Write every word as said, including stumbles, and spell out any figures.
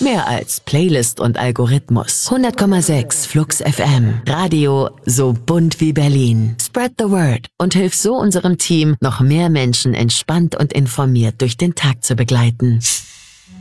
Mehr als Playlist und Algorithmus. hundert Komma sechs Flux F M. Radio so bunt wie Berlin. Spread the word und hilf so unserem Team, noch mehr Menschen entspannt und informiert durch den Tag zu begleiten.